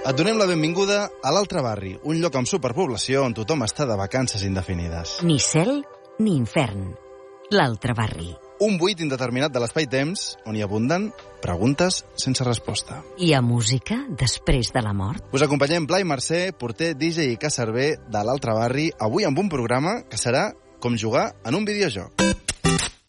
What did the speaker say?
Et donem la benvinguda a l'Altre Barri, un lloc amb superpoblació on tothom està de vacances indefinides. Ni cel ni infern. L'Altre Barri. Un buit indeterminat de l'espai-temps on hi abunden preguntes sense resposta. Hi ha música després de la mort? Us acompanyem Blai Mercè, porter, DJ i cacerver de l'Altre Barri, avui amb un programa que serà com jugar en un videojoc.